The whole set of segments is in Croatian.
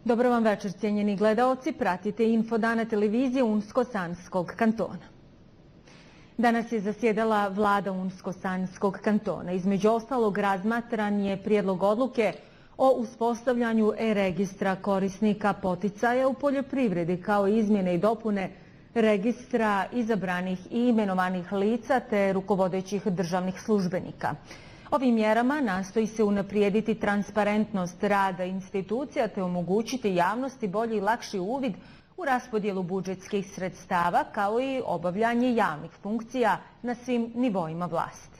Dobro vam večer, cijenjeni gledaoci. Pratite Infodana televizije Unsko-Sanskog kantona. Danas je zasjedala vlada Unsko-Sanskog kantona. Između ostalog razmatran je prijedlog odluke o uspostavljanju e-registra korisnika poticaja u poljoprivredi kao izmjene i dopune registra izabranih i imenovanih lica te rukovodećih državnih službenika. Ovim mjerama nastoji se unaprijediti transparentnost rada institucija te omogućiti javnosti bolji i lakši uvid u raspodjelu budžetskih sredstava kao i obavljanje javnih funkcija na svim nivoima vlasti.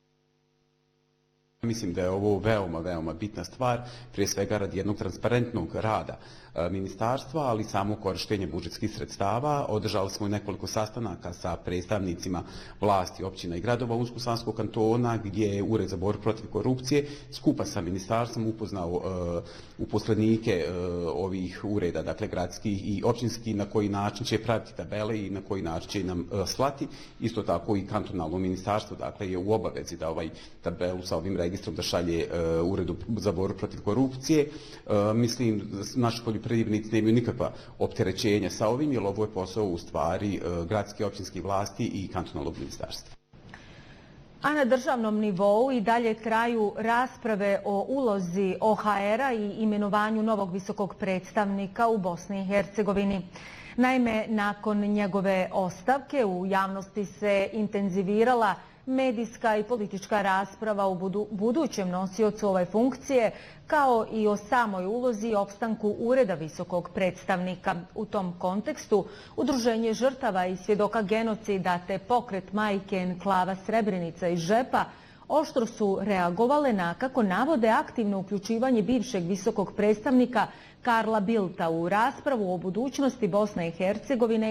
Mislim da je ovo veoma bitna stvar, prije svega radi jednog transparentnog rada ministarstva, ali samo korištenje budžetskih sredstava. Održali smo nekoliko sastanaka sa predstavnicima vlasti općina i gradova Unsko-Sanskog kantona, gdje je Ured za borbu protiv korupcije skupa sa ministarstvom upoznao uposlenike ovih ureda, dakle gradskih i općinskih, na koji način će pratiti tabele i na koji način će nam slati. Isto tako i kantonalno ministarstvo, dakle, je u obavezi da ovaj tabelu sa ovim registrom da šalje Uredu za borbu protiv korupcije. Mislim da naši poljoprivrednici nemaju nikakva opterećenja sa ovim, jer ovo je posao u stvari gradske, općinske vlasti i kantonalnog ministarstva. A na državnom nivou i dalje traju rasprave o ulozi OHR-a i imenovanju novog visokog predstavnika u Bosni i Hercegovini. Naime, nakon njegove ostavke u javnosti se intenzivirala medijska i politička rasprava o budućem nosiocu ove funkcije, kao i o samoj ulozi i opstanku Ureda visokog predstavnika. U tom kontekstu, Udruženje žrtava i svjedoka genocida te pokret majke enklava Srebrenica iz Žepa oštro su reagovale na, kako navode, aktivno uključivanje bivšeg visokog predstavnika Karla Bildta u raspravu o budućnosti Bosne i Hercegovine